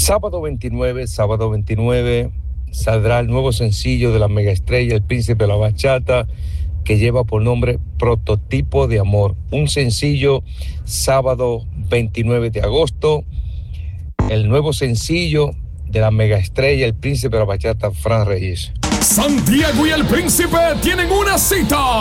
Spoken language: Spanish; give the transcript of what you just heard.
Sábado 29, saldrá el nuevo sencillo de la megaestrella, el príncipe de la bachata, que lleva por nombre Prototipo de Amor. Un sencillo, sábado 29 de agosto, el nuevo sencillo de la megaestrella, el príncipe de la bachata, Fran Reyes. Santiago y el Príncipe tienen una cita